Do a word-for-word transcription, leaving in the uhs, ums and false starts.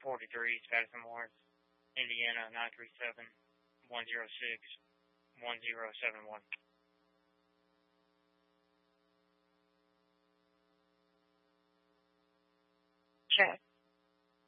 forty-three, Patterson Morris, Indiana, nine three seven, one zero six, one zero seven one. Check.